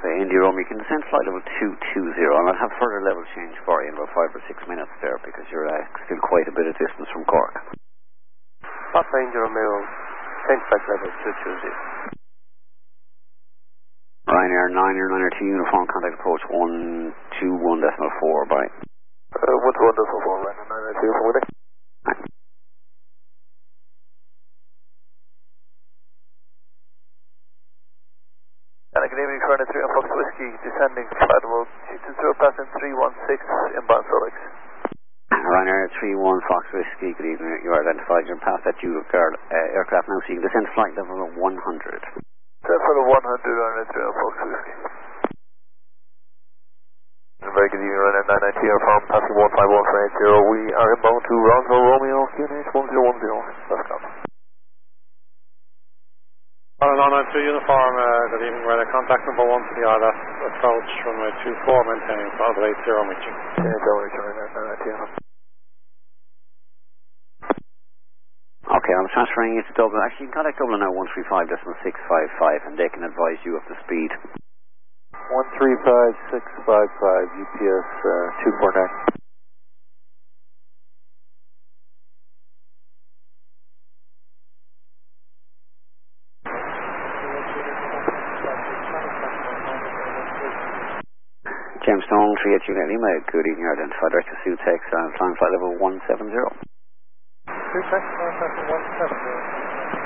India Rome, you can descend flight level 220, and I'll have further level change for you in about 5 or 6 minutes there, because you're still quite a bit of distance from Cork. Papa India Romeo, change flight level 220. Ryanair 9 2 uniform, contact approach 121.4, bye. 121.4, Ryanair 9 2, forwarding. Good evening, Ryanair 3 on Fox Whiskey, descending flight level 220, passing 316, inbound Solix. Ryanair 31 Fox Whiskey, good evening, you are identified, you're past that Judo aircraft now, so you can descend flight level 100. Descend for the 100, Ryanair 3 on Fox Whiskey. Very good evening, Ryanair 990 airform, passing 151.80, we are inbound to Roswell Romeo, QNH 1010, that's come. On an 992 uniform, good evening, we're at contact number 1 to the ILS, approach runway 24, maintaining flight 80, reaching. Okay, I'm transferring you to Dublin. Actually, you can contact Dublin now, 135.655, and they can advise you of the speed. 135.655, UPS 249. James Stone, 38 Juliet Lima, good evening, identified direct to Sutex, flying flight level 170. Sutex, 170.